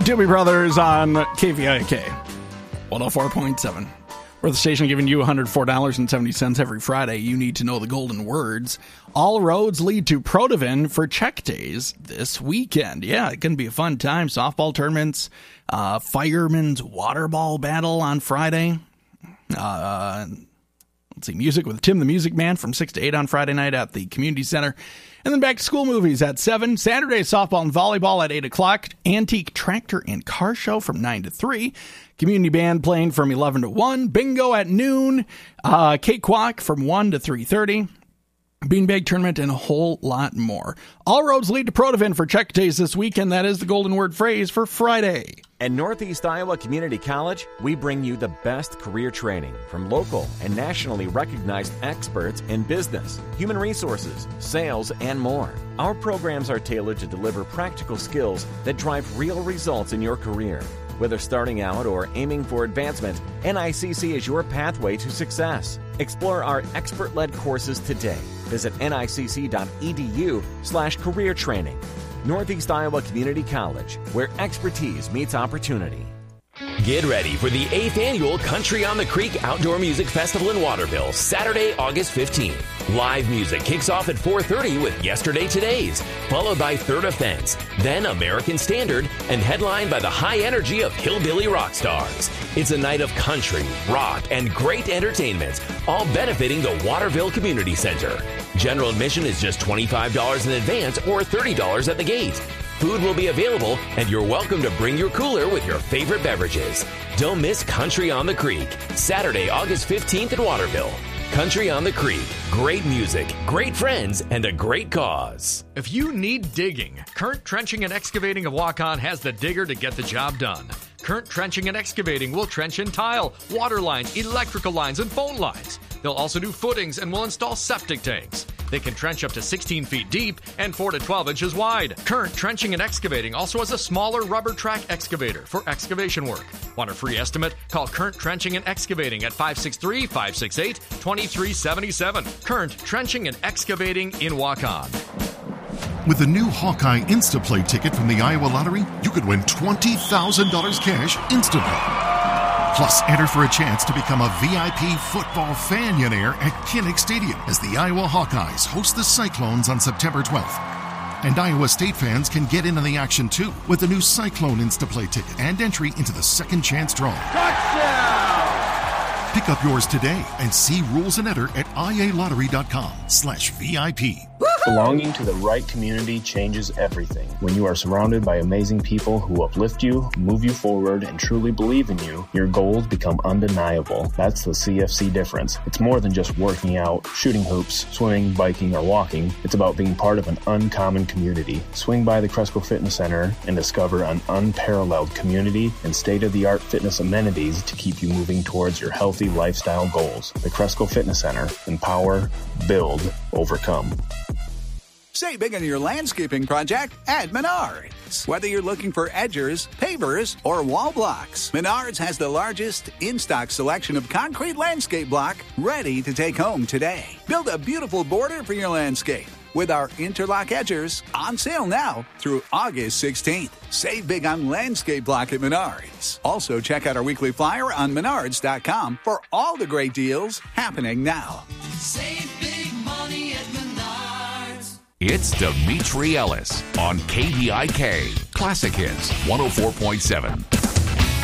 Doobie Brothers on KVIK 104.7. We're the station giving you $104.70 every Friday. You need to know the golden words. All roads lead to Protivin for Check Days this weekend. Yeah, it can be a fun time. Softball tournaments, fireman's water ball battle on Friday. Let's see, music with Tim the Music Man from 6 to 8 on Friday night at the community center. And then back to school movies at 7. Saturday softball and volleyball at 8 o'clock. Antique tractor and car show from 9 to 3. Community band playing from 11 to 1. Bingo at noon. Cakewalk from 1 to 3:30. Beanbag tournament and a whole lot more. All roads lead to Protivin for Check Days this weekend. That is the golden word phrase for Friday. At Northeast Iowa Community College, we bring you the best career training from local and nationally recognized experts in business, human resources, sales, and more. Our programs are tailored to deliver practical skills that drive real results in your career. Whether starting out or aiming for advancement, NICC is your pathway to success. Explore our expert-led courses today. Visit nicc.edu/career training. Northeast Iowa Community College, where expertise meets opportunity. Get ready for the 8th annual Country on the Creek Outdoor Music Festival in Waterville, Saturday, August 15th. Live music kicks off at 4:30 with Yesterday Todays, followed by Third Offense, then American Standard, and headlined by the high energy of Hillbilly Rock Stars. It's a night of country, rock, and great entertainment, all benefiting the Waterville Community Center. General admission is just $25 in advance or $30 at the gate. Food will be available, and you're welcome to bring your cooler with your favorite beverages. Don't miss Country on the Creek, Saturday, August 15th in Waterville. Country on the Creek, great music, great friends, and a great cause. If you need digging, Current Trenching and Excavating of Waukon has the digger to get the job done. Current Trenching and Excavating will trench and tile, water lines, electrical lines, and phone lines. They'll also do footings and will install septic tanks. They can trench up to 16 feet deep and 4 to 12 inches wide. Current Trenching and Excavating also has a smaller rubber track excavator for excavation work. Want a free estimate? Call Current Trenching and Excavating at 563-568-2377. Current Trenching and Excavating in Waukon. With the new Hawkeye Instaplay ticket from the Iowa Lottery, you could win $20,000 cash instantly. Plus, enter for a chance to become a VIP football fanionaire at Kinnick Stadium as the Iowa Hawkeyes host the Cyclones on September 12th. And Iowa State fans can get in on the action too with the new Cyclone Instaplay ticket and entry into the second chance draw. Touchdown! Pick up yours today and see rules and enter at ialottery.com/VIP. Belonging to the right community changes everything. When you are surrounded by amazing people who uplift you, move you forward, and truly believe in you, your goals become undeniable. That's the CFC difference. It's more than just working out, shooting hoops, swimming, biking, or walking. It's about being part of an uncommon community. Swing by the Cresco Fitness Center and discover an unparalleled community and state-of-the-art fitness amenities to keep you moving towards your healthy lifestyle goals. The Cresco Fitness Center. Empower, build, overcome. Save big on your landscaping project at Menards. Whether you're looking for edgers, pavers, or wall blocks, Menards has the largest in-stock selection of concrete landscape block ready to take home today. Build a beautiful border for your landscape with our interlock edgers on sale now through August 16th. Save big on landscape block at Menards. Also, check out our weekly flyer on Menards.com for all the great deals happening now. Save big money at Menards. It's Dimitri Ellis on KVIK Classic Hits 104.7.